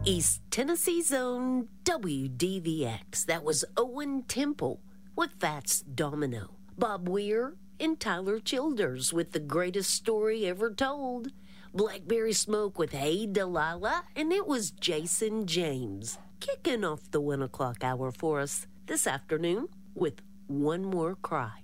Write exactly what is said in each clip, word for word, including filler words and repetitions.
East Tennessee's own W D V X. That was Owen Temple with Fats Domino. Bob Weir and Tyler Childers with The Greatest Story Ever Told. Blackberry Smoke with Hey Delilah. And it was Jason James kicking off the one o'clock hour for us this afternoon with One More Cry.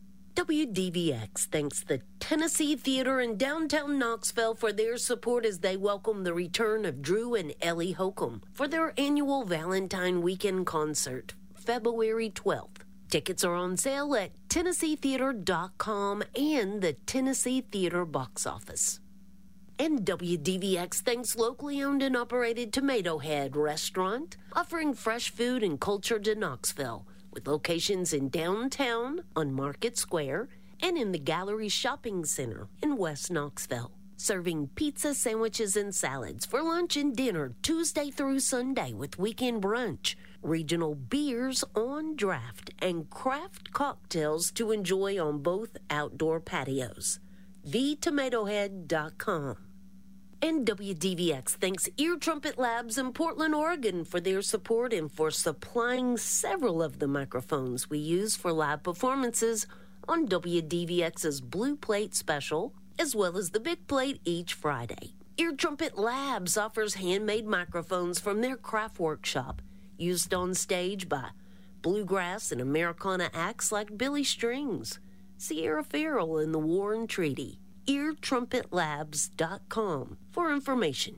W D V X thanks the Tennessee Theater in downtown Knoxville for their support as they welcome the return of Drew and Ellie Holcomb for their annual Valentine Weekend concert, February twelfth. Tickets are on sale at tennessee theater dot com and the Tennessee Theater box office. And W D V X thanks locally owned and operated Tomato Head Restaurant, offering fresh food and culture to Knoxville, with locations in downtown on Market Square and in the Gallery Shopping Center in West Knoxville. Serving pizza, sandwiches, and salads for lunch and dinner Tuesday through Sunday with weekend brunch, regional beers on draft, and craft cocktails to enjoy on both outdoor patios. the tomato head dot com. And W D V X thanks Ear Trumpet Labs in Portland, Oregon for their support and for supplying several of the microphones we use for live performances on W D V X's Blue Plate Special, as well as the Big Plate each Friday. Ear Trumpet Labs offers handmade microphones from their craft workshop, used on stage by bluegrass and Americana acts like Billy Strings, Sierra Farrell, and the Warren Treaty. ear trumpet labs dot com for information.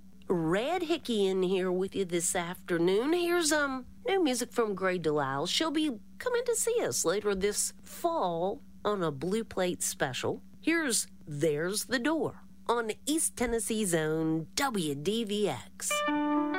Red Hickey in here with you this afternoon. Here's um new music from Gray Delisle. She'll be coming to see us later this fall on a Blue Plate special. Here's There's the Door on East Tennessee's own W D V X.